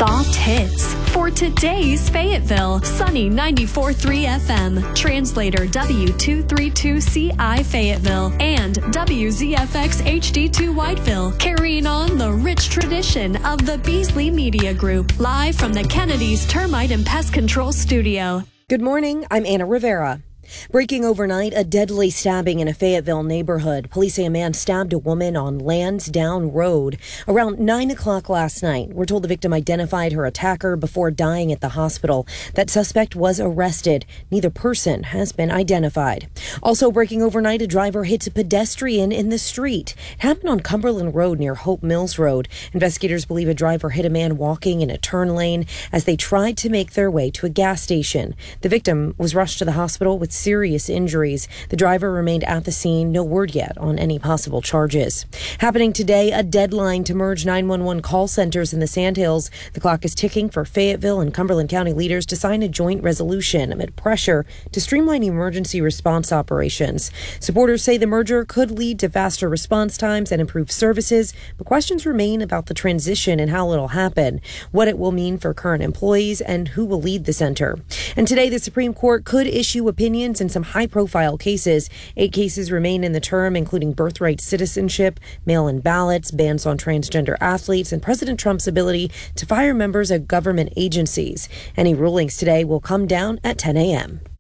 soft hits for today's Fayetteville. Sunny 94.3 FM. Translator W232CI Fayetteville and WZFX HD2 Whiteville. Carrying on the rich tradition of the Beasley Media Group. Live from the Kennedy's Termite and Pest Control Studio. Good morning. I'm Anna Rivera. Breaking overnight, a deadly stabbing in a Fayetteville neighborhood. Police say a man stabbed a woman on Lansdowne Road around 9 o'clock last night. We're told the victim identified her attacker before dying at the hospital. That suspect was arrested. Neither person has been identified. Also breaking overnight, a driver hits a pedestrian in the street. It happened on Cumberland Road near Hope Mills Road. Investigators believe a driver hit a man walking in a turn lane as they tried to make their way to a gas station. The victim was rushed to the hospital with serious injuries. The driver remained at the scene. No word yet on any possible charges. Happening today, a deadline to merge 911 call centers in the Sandhills. The clock is ticking for Fayetteville and Cumberland County leaders to sign a joint resolution amid pressure to streamline emergency response operations. Supporters say the merger could lead to faster response times and improved services, but questions remain about the transition and how it'll happen, what it will mean for current employees, and who will lead the center. And today, the Supreme Court could issue opinions in some high-profile cases. 8 cases remain in the term, including birthright citizenship, mail-in ballots, bans on transgender athletes, and President Trump's ability to fire members of government agencies. Any rulings today will come down at 10 a.m.